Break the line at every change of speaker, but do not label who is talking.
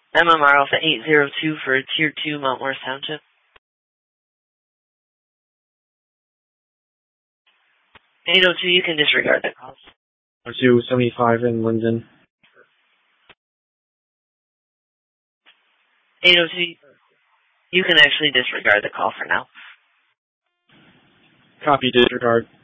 MMR Alpha 802 for Tier 2 Mount Morris Township. 802, you can disregard the calls.
275 in Linden.
802, you can actually disregard the call for now.
Copy, disregard.